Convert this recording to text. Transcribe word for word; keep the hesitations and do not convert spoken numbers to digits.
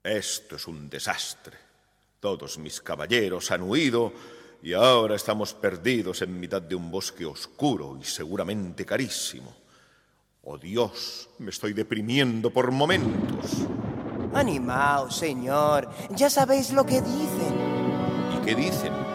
Esto es un desastre. Todos mis caballeros han huido y ahora estamos perdidos en mitad de un bosque oscuro y seguramente carísimo. ¡Oh, Dios! Me estoy deprimiendo por momentos. Animaos, señor. Ya sabéis lo que dicen. ¿Y qué dicen?